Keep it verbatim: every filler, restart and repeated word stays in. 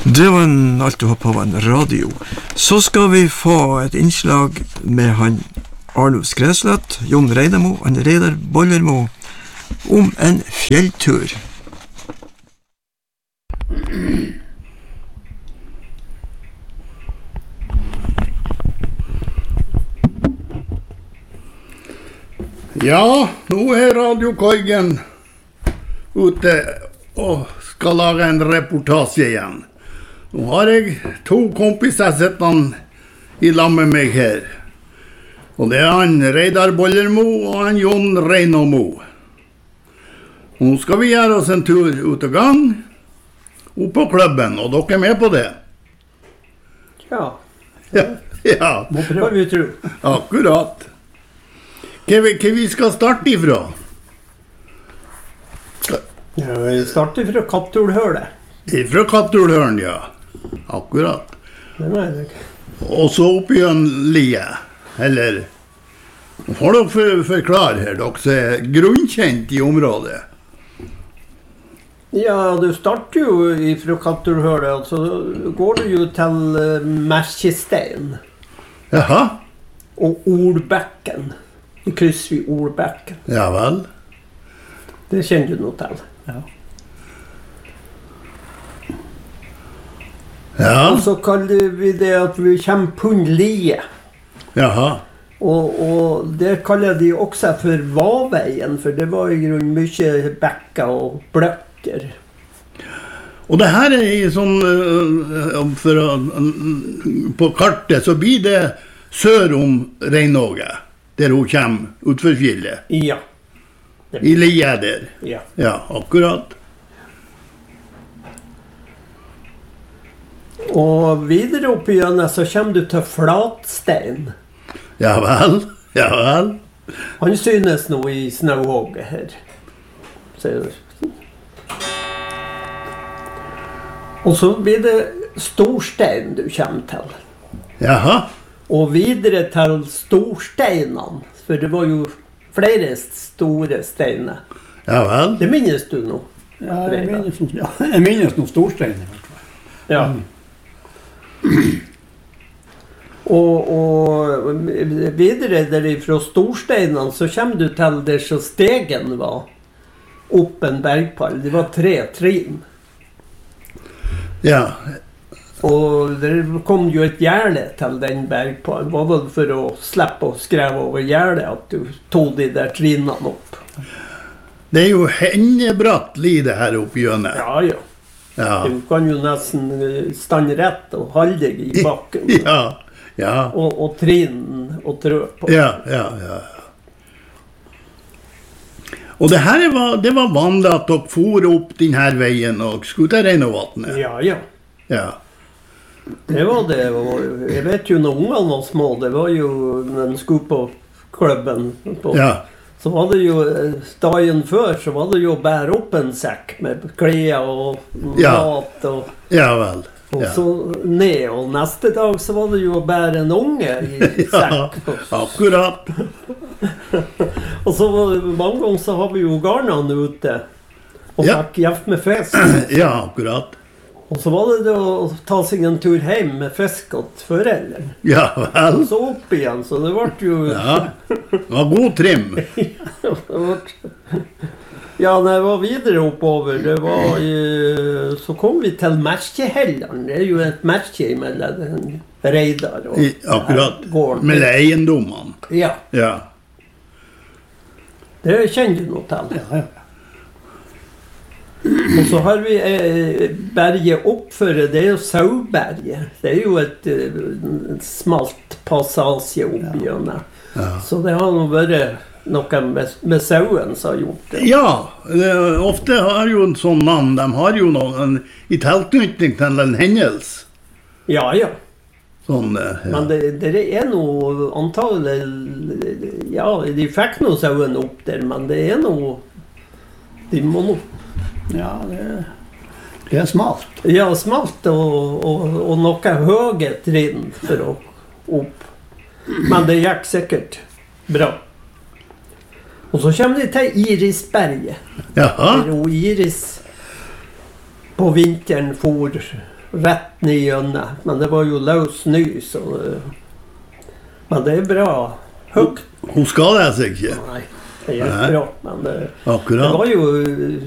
Det var en alt du har på en radio. Så skal vi få et innslag med han Arnulf Skreslet, Jon Reinemo og Reidar Bollermo om en fjelltur. Ja, nå er Radio Koigen ute og skal lage en reportasje igjen. Nå har jeg to kompiser sittende i lag med meg her. Og det er han Reidar Bollermo og han Jon Reinemo. Nå skal vi gjøre oss en tur ut og gang, opp på klubben, og dere er med på det? Ja. Ja, ja. Må prøve vi tro. Akkurat. Hva vi, hva vi skal starte ifra? Ja, vi starter fra Kattulhølet. Ifra Kattulhølen, ja. Akkurat. Det mener jeg. Og så opp i en lie, eller får dere for, forklare her, dere som er grunnkjent i området. Ja, du starter jo fra Kattulhølet, og så går du jo til uh, Merkestein. Jaha? Og Olbekken. I kryss ved Olbekken. Ja vel. Det kjenner du noe til. Ja. Ja. Og så kaller vi det at vi kommer på en lie. Jaha. Og, og det kaller de også for Vaveien, for det var i grunnen mye bekker og bløkker. Og det her er i sånn, for, på kartet så blir det sør om Reinåge, der hun kommer utfor fjellet. Ja. I lie der. Ja. Ja, akkurat. Og videre opp igjen så kommer du til Flatstein. Ja vel, ja vel. Han synes nå i snøhåget her. Så. Og så blir det Storstein du kommer til. Jaha. Og videre til Storsteinene, for det var jo flere store steiner. Ja vel. Det minnes du nå? Ja, jeg minnes, ja, jeg minnes noen storsteiner. Ja. Og, og videre derifra Storsteinene så kommer du til der så stegen var opp en bergpall. Det var tre trinn. Ja. Og det kom jo et gjerde til den bergpallen. Det var vel for å slippe å skreve over gjerde at du tog de der trinnene opp. Det er jo hennebratt lide her oppe hjørnet. Ja, ja. Ja. Du kan jo nesten stande rett og holde deg i bakken. Ja, ja. Og, og trinn og trø på. Ja, ja, ja. Og det her var, det var vanlig at dere for opp denne veien og skulle til Reinovatnet. Ja, ja. Ja. Det var det. Og jeg vet jo når ungene var små, det var jo når de skulle på klubben. På, Ja. Så var det jo, dagen før, så var det jo å bære opp en sekk med klær og Ja. mat og, Ja vel. og Ja. så ned. Og neste dag så var det jo å bære en unge i Ja, sekk. akkurat. Og så var det, mange ganger så har vi jo garnene ute og Ja. fikk hjelp med fisk. Ja, akkurat. Og så var det det å ta seg en tur hjem med fisk til foreldrene. Ja vel. Og så opp igjen, så det ble jo... Ja, det var god trim. Ja, når jeg var videre oppover, det var i, så kom vi til Merkehellene. Det er jo et merke mellom Reidar og I, akkurat. gården. Med eiendommene. Ja, Ja. det kjenner du noe til. Ja, ja. Og så har vi eh, berget oppføre, det er jo Sauberget. Det er jo et, eh, en smalt passasje opp gjennom. Ja. Så det har nå vært noe med, med sauen som har gjort det. Ja, det, ofte har jo en sånn navn. De har jo noen i tilknytning til en hendelse. Ja, ja. Sånn, ja. Men det, det er noe antagelig, ja, de fikk noe sauen opp der, men det er noe, de må noe. Ja, det, det er smalt. Ja, smalt og, og, og noe høye trinn for å opp. Men det gikk sikkert bra. Og så kommer de til Irisberget. Jaha. Der Iris på vinteren for rätt nionde. Men det var ju lös ny så... Men det är bra. Högt. Hon skadade sig inte. Nej, det är bra. Men det, Akkurat. det var ju